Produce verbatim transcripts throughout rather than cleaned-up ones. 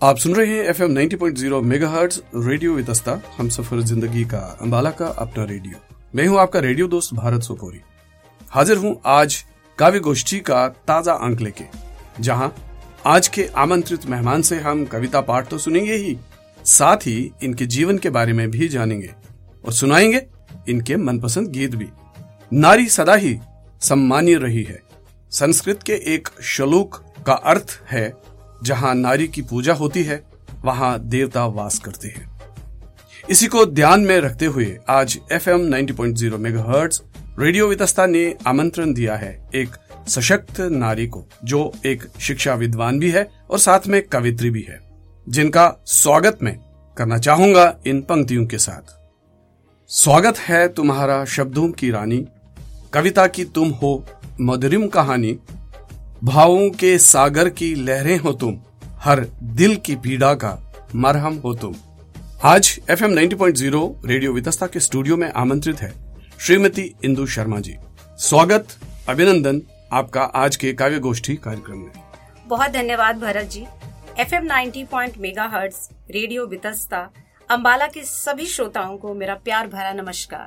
आप सुन रहे हैं F M ninety point zero megahertz radio Vitasta, हम सफर जिंदगी का, अंबाला का अपना रेडियो। मैं हूं आपका रेडियो दोस्त भारत सोपोरी। हाजिर हूं आज काव्य गोष्ठी का ताजा अंक लेके, जहां आज के आमंत्रित मेहमान से हम कविता पाठ तो सुनेंगे ही, साथ ही इनके जीवन के बारे में भी जानेंगे और सुनाएंगे इनके मनपसंद गीत भी। नारी सदा ही सम्मानीय रही है। संस्कृत के एक श्लोक का अर्थ है, जहां नारी की पूजा होती है वहां देवता वास करते हैं। इसी को ध्यान में रखते हुए आज F M ninety point zero megahertz radio Vitasta ने आमंत्रण दिया है एक सशक्त नारी को, जो एक शिक्षा विद्वान भी है और साथ में कवित्री भी है, जिनका स्वागत मैं करना चाहूंगा इन पंक्तियों के साथ। स्वागत है तुम्हारा शब्दों की रानी, कविता की तुम हो मधुरिम कहानी, भावों के सागर की लहरें हो तुम, हर दिल की पीड़ा का मरहम हो तुम। आज F M ninety point zero radio Vitasta के स्टूडियो में आमंत्रित है श्रीमती इंदु शर्मा जी। स्वागत, अभिनंदन आपका आज के काव्य गोष्ठी कार्यक्रम में। बहुत धन्यवाद Bharat ji. F M ninety point megahertz radio Vitasta Ambala के सभी श्रोताओं को मेरा प्यार भरा नमस्कार।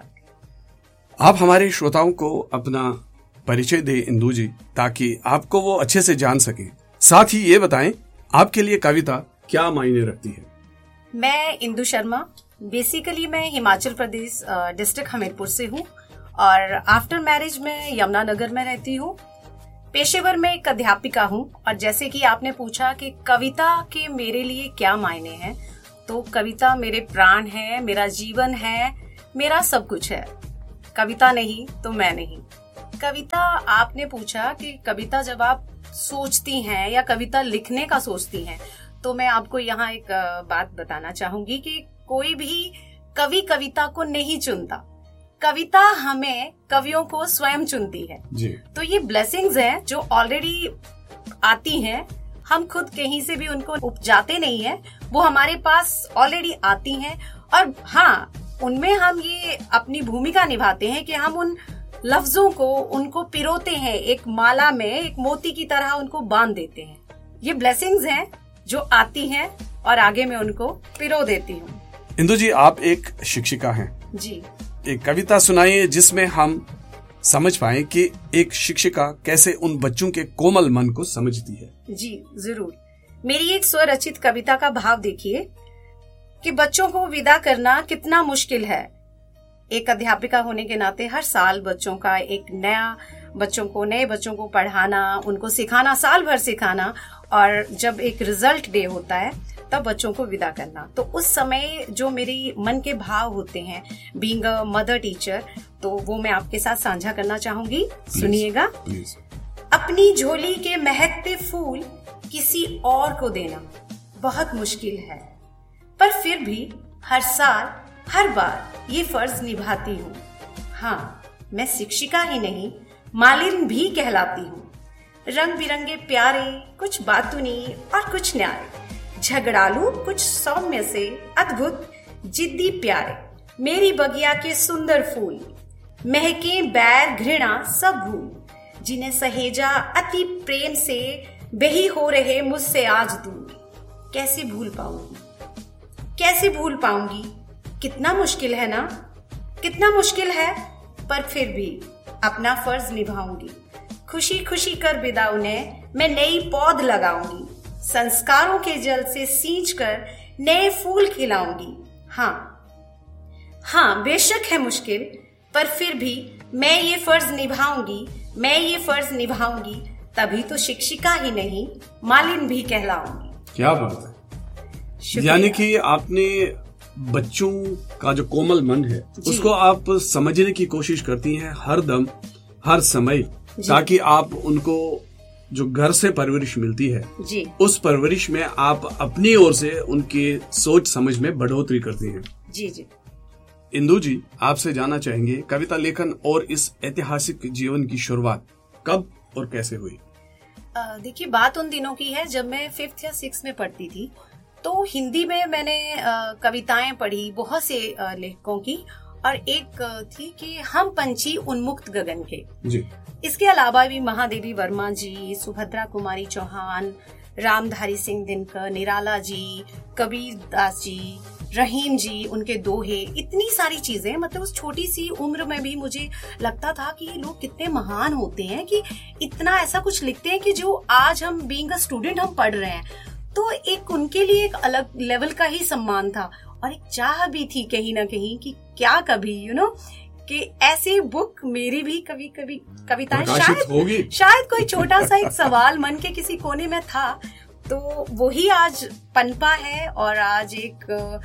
आप हमारे श्रोताओं को अपना परिचय दे इंदु जी, ताकि आपको वो अच्छे से जान सके। साथ ही ये बताएं आपके लिए कविता क्या मायने रखती है। मैं इंदु शर्मा, बेसिकली मैं हिमाचल प्रदेश डिस्ट्रिक्ट हमीरपुर से हूँ और आफ्टर मैरिज में यमुनानगर में रहती हूँ। पेशेवर में एक अध्यापिका हूँ और जैसे कि आपने पूछा कि कविता के मेरे लिए क्या मायने हैं, तो कविता मेरे प्राण है, मेरा जीवन है, मेरा सब कुछ है। कविता नहीं तो मैं नहीं। कविता, आपने पूछा कि कविता जब आप सोचती हैं या कविता लिखने का सोचती हैं, तो मैं आपको यहाँ एक बात बताना चाहूंगी कि कोई भी कवि कविता को नहीं चुनता, कविता हमें कवियों को स्वयं चुनती है जी। तो ये ब्लेसिंग्स हैं जो ऑलरेडी आती हैं, हम खुद कहीं से भी उनको उपजाते नहीं है, वो हमारे पास ऑलरेडी आती हैं। और हाँ, उनमें हम ये अपनी भूमिका निभाते हैं कि हम उन लफ्जों को उनको पिरोते हैं, एक माला में एक मोती की तरह उनको बांध देते हैं। ये ब्लेसिंग्स हैं जो आती हैं और आगे मैं उनको पिरो देती हूँ। इंदु जी, आप एक शिक्षिका हैं जी। एक कविता सुनाइए जिसमें हम समझ पाए कि एक शिक्षिका कैसे उन बच्चों के कोमल मन को समझती है। जी जरूर। मेरी एक स्वरचित कविता का भाव देखिए कि बच्चों को विदा करना कितना मुश्किल है। एक अध्यापिका होने के नाते हर साल बच्चों का एक नया बच्चों को नए बच्चों को पढ़ाना, उनको सिखाना, साल भर सिखाना, और जब एक रिजल्ट डे होता है तब बच्चों को विदा करना। तो उस समय जो मेरी मन के भाव होते हैं, बीइंग अ मदर टीचर, तो वो मैं आपके साथ साझा करना चाहूंगी। सुनिएगा। अपनी झोली के महकते फूल किसी और को देना बहुत मुश्किल है, पर फिर भी हर साल हर बार ये फर्ज निभाती हूँ। हाँ, मैं शिक्षिका ही नहीं, मालिन भी कहलाती हूँ। रंग बिरंगे प्यारे, कुछ बातूनी और कुछ न्यारे, झगड़ालू कुछ सौम्य से अद्भुत जिद्दी प्यारे, मेरी बगिया के सुंदर फूल, महके बैर घृणा सब भूल, जिन्हें सहेजा अति प्रेम से, वही हो रहे मुझसे आज दूर। कैसे भूल पाऊंगी, कैसे भूल पाऊंगी, कितना मुश्किल है ना, कितना मुश्किल है, पर फिर भी अपना फर्ज निभाऊंगी। खुशी खुशी कर विदा उन्हें मैं नई पौध लगाऊंगी, संस्कारों के जल से सींच कर नए फूल खिलाऊंगी। हाँ हाँ बेशक है मुश्किल, पर फिर भी मैं ये फर्ज निभाऊंगी, मैं ये फर्ज निभाऊंगी, तभी तो शिक्षिका ही नहीं, मालिन भी कहलाऊंगी। क्या बात है। यानी कि आपने बच्चों का जो कोमल मन है उसको आप समझने की कोशिश करती हैं हर दम, हर समय, ताकि आप उनको जो घर से परवरिश मिलती है जी, उस परवरिश में आप अपनी ओर से उनकी सोच समझ में बढ़ोतरी करती हैं। जी जी। इंदु जी, आपसे जानना चाहेंगे कविता लेखन और इस ऐतिहासिक जीवन की शुरुआत कब और कैसे हुई। देखिए, बात उन दिनों की है जब मैं फिफ्थ या सिक्स में पढ़ती थी, तो हिंदी में मैंने कविताएं पढ़ी बहुत से लेखकों की, और एक थी कि हम पंछी उन्मुक्त गगन के जी। इसके अलावा भी महादेवी वर्मा जी, सुभद्रा कुमारी चौहान, रामधारी सिंह दिनकर, निराला जी, कबीर दास जी, रहीम जी, उनके दोहे, इतनी सारी चीजें। मतलब उस छोटी सी उम्र में भी मुझे लगता था कि ये लोग कितने महान होते हैं कि इतना ऐसा कुछ लिखते हैं कि जो आज हम बीइंग अ स्टूडेंट हम पढ़ रहे हैं। तो एक उनके लिए एक अलग लेवल का ही सम्मान था और एक चाह भी थी कहीं ना कहीं कि क्या कभी यू you नो know, कि ऐसी बुक मेरी भी कभी कभी कविताएं शायद शायद कोई छोटा सा एक सवाल मन के किसी कोने में था, तो वही आज पनपा है और आज एक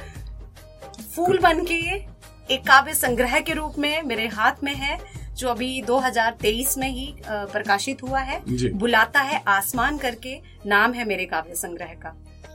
फूल बन के एक काव्य संग्रह के रूप में मेरे हाथ में है, जो अभी दो हज़ार तेईस में ही प्रकाशित हुआ है। बुलाता है आसमान करके नाम है मेरे काव्य संग्रह का।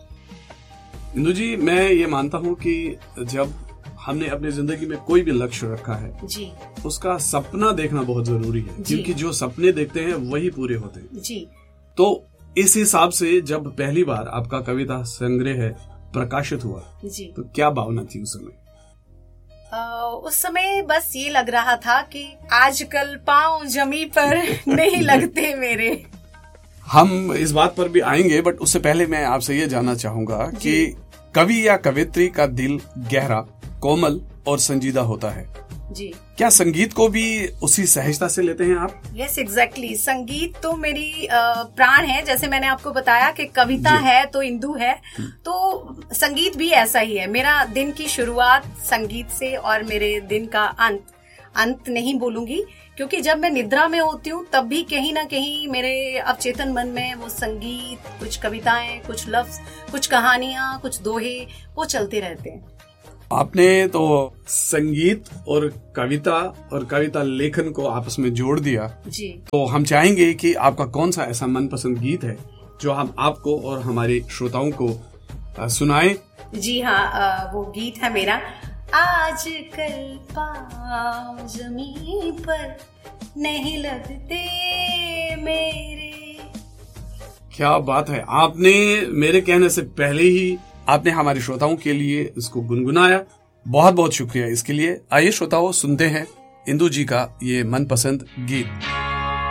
इंदु जी, मैं ये मानता हूँ कि जब हमने अपनी जिंदगी में कोई भी लक्ष्य रखा है जी, उसका सपना देखना बहुत जरूरी है, क्योंकि जो सपने देखते हैं वही पूरे होते हैं जी। तो इस हिसाब से जब पहली बार आपका कविता संग्रह प्रकाशित हुआ जी, तो क्या भावना थी उस समय? आ, उस समय बस ये लग रहा था कि आजकल पाँव जमी पर नहीं लगते मेरे। हम इस बात पर भी आएंगे, बट उससे पहले मैं आपसे ये जानना चाहूंगा कि कवि या कवित्री का दिल गहरा, कोमल और संजीदा होता है जी। क्या संगीत को भी उसी सहजता से लेते हैं आप? Yes, exactly. संगीत तो मेरी प्राण है। जैसे मैंने आपको बताया कि कविता है तो इंदु है, तो संगीत भी ऐसा ही है। मेरा दिन की शुरुआत संगीत से और मेरे दिन का अंत अंत नहीं बोलूंगी, क्योंकि जब मैं निद्रा में होती हूँ तब भी कहीं ना कहीं मेरे अवचेतन मन में वो संगीत, कुछ कविताएं, कुछ लफ्ज, कुछ कहानियां, कुछ दोहे वो चलते रहते हैं। आपने तो संगीत और कविता और कविता लेखन को आपस में जोड़ दिया जी। तो हम चाहेंगे कि आपका कौन सा ऐसा मनपसंद गीत है जो हम आपको और हमारे श्रोताओं को सुनाएं? जी हाँ, वो गीत है मेरा आज कल पाँव ज़मीं पर नहीं लगते मेरे। क्या बात है, आपने मेरे कहने से पहले ही आपने हमारे श्रोताओं के लिए इसको गुनगुनाया। बहुत बहुत शुक्रिया इसके लिए। आइए श्रोताओं, सुनते हैं इंदु जी का ये मनपसंद गीत।